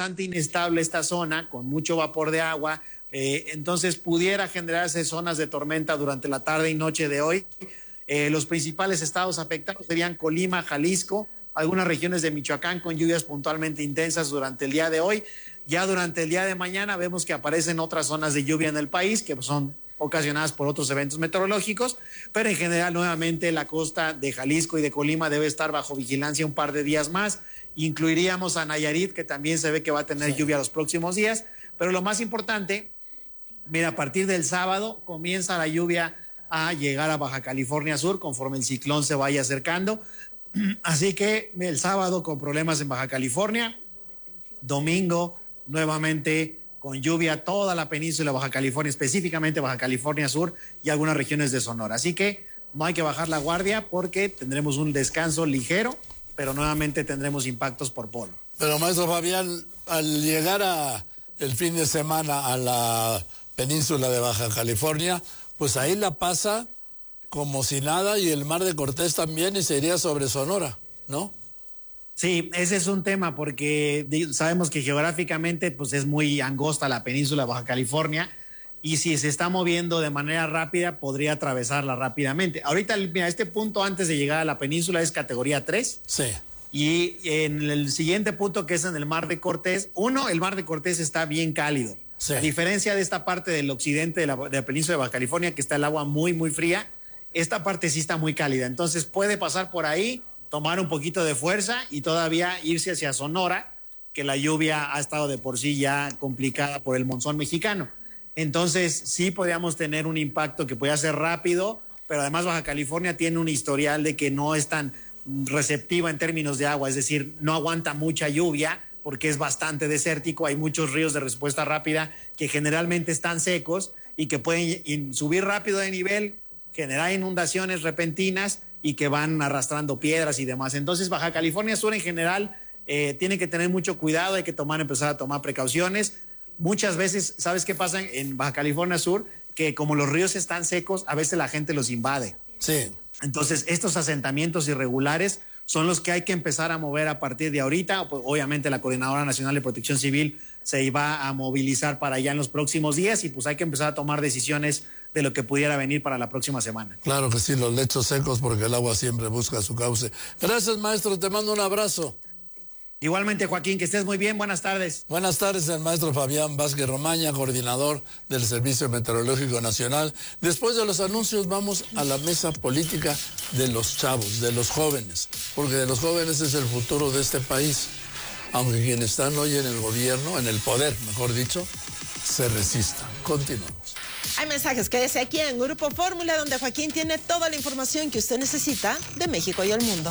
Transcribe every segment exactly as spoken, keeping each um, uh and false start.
bastante inestable esta zona, con mucho vapor de agua, eh, entonces pudiera generarse zonas de tormenta durante la tarde y noche de hoy. Eh, los principales estados afectados serían Colima, Jalisco, algunas regiones de Michoacán con lluvias puntualmente intensas durante el día de hoy. Ya durante el día de mañana vemos que aparecen otras zonas de lluvia en el país que son ocasionadas por otros eventos meteorológicos, pero en general nuevamente la costa de Jalisco y de Colima debe estar bajo vigilancia un par de días más. Incluiríamos a Nayarit, que también se ve que va a tener sí. lluvia los próximos días, pero lo más importante, mira, a partir del sábado comienza la lluvia a llegar a Baja California Sur conforme el ciclón se vaya acercando. Así que el sábado con problemas en Baja California, domingo nuevamente con lluvia toda la península de Baja California, específicamente Baja California Sur y algunas regiones de Sonora. Así que no hay que bajar la guardia porque tendremos un descanso ligero, pero nuevamente tendremos impactos por polo. Pero maestro Fabián, al llegar a el fin de semana a la península de Baja California, pues ahí la pasa como si nada y el Mar de Cortés también y se iría sobre Sonora, ¿no? Sí, ese es un tema porque sabemos que geográficamente pues es muy angosta la península de Baja California y si se está moviendo de manera rápida podría atravesarla rápidamente. Ahorita, mira, este punto antes de llegar a la península es categoría tres. Sí. Y en el siguiente punto que es en el Mar de Cortés, uno, el Mar de Cortés está bien cálido. Sí. A diferencia de esta parte del occidente de la, de la península de Baja California que está el agua muy, muy fría, esta parte sí está muy cálida. Entonces puede pasar por ahí, tomar un poquito de fuerza y todavía irse hacia Sonora, que la lluvia ha estado de por sí ya complicada por el monzón mexicano. Entonces sí podríamos tener un impacto que pueda ser rápido, pero además Baja California tiene un historial de que no es tan receptiva en términos de agua, es decir, no aguanta mucha lluvia porque es bastante desértico, hay muchos ríos de respuesta rápida que generalmente están secos y que pueden subir rápido de nivel, generar inundaciones repentinas y que van arrastrando piedras y demás. Entonces, Baja California Sur en general eh, tiene que tener mucho cuidado, hay que tomar, empezar a tomar precauciones. Muchas veces, ¿sabes qué pasa en Baja California Sur? Que como los ríos están secos, a veces la gente los invade. Sí. Entonces, estos asentamientos irregulares son los que hay que empezar a mover a partir de ahorita. Obviamente, la Coordinadora Nacional de Protección Civil se va a movilizar para allá en los próximos días y pues hay que empezar a tomar decisiones de lo que pudiera venir para la próxima semana. Claro que sí, los lechos secos porque el agua siempre busca su cauce. Gracias, maestro, te mando un abrazo. Igualmente, Joaquín, que estés muy bien, buenas tardes. Buenas tardes, el maestro Fabián Vázquez Romaña, coordinador del Servicio Meteorológico Nacional. Después de los anuncios vamos a la mesa política de los chavos, de los jóvenes, porque de los jóvenes es el futuro de este país. Aunque quienes están hoy en el gobierno, en el poder, mejor dicho, se resistan. Continuamos. Hay mensajes, quédese aquí en Grupo Fórmula, donde Joaquín tiene toda la información que usted necesita de México y el mundo.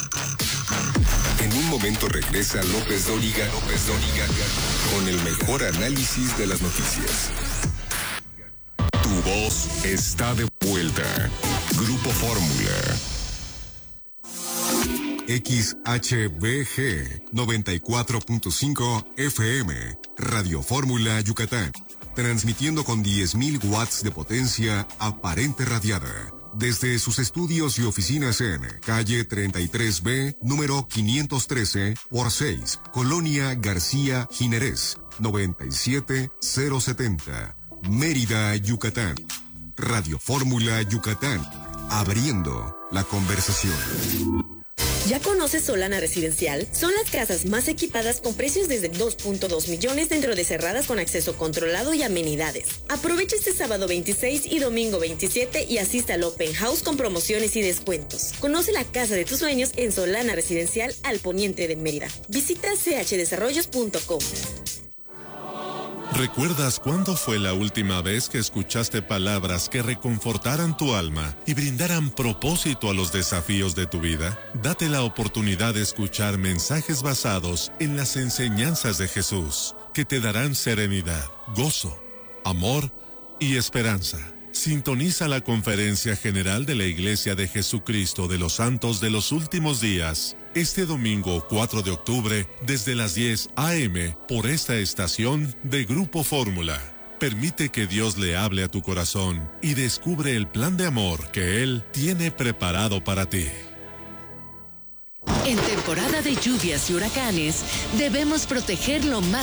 En un momento regresa López Dóriga, López Dóriga, con el mejor análisis de las noticias. Tu voz está de vuelta. Grupo Fórmula. X H B G noventa y cuatro punto cinco F M, Radio Fórmula Yucatán. Transmitiendo con diez mil watts de potencia aparente radiada. Desde sus estudios y oficinas en calle treinta y tres B, número quinientos trece por seis, Colonia García Jiménez, noventa y siete mil setenta, Mérida, Yucatán. Radio Fórmula Yucatán, abriendo la conversación. ¿Ya conoces Solana Residencial? Son las casas más equipadas con precios desde dos punto dos millones dentro de cerradas con acceso controlado y amenidades. Aprovecha este sábado veintiséis y domingo veintisiete y asista al Open House con promociones y descuentos. Conoce la casa de tus sueños en Solana Residencial al poniente de Mérida. Visita c h desarrollos punto com. ¿Recuerdas cuándo fue la última vez que escuchaste palabras que reconfortaran tu alma y brindaran propósito a los desafíos de tu vida? Date la oportunidad de escuchar mensajes basados en las enseñanzas de Jesús, que te darán serenidad, gozo, amor y esperanza. Sintoniza la Conferencia General de la Iglesia de Jesucristo de los Santos de los Últimos Días, este domingo cuatro de octubre, desde las diez a eme, por esta estación de Grupo Fórmula. Permite que Dios le hable a tu corazón y descubre el plan de amor que Él tiene preparado para ti. En temporada de lluvias y huracanes, debemos proteger lo más